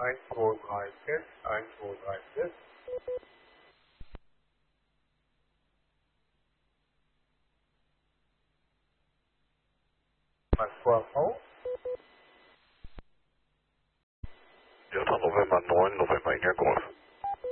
123 Test, 123 Test. Frankfurt V. Delta November 9, November India Golf.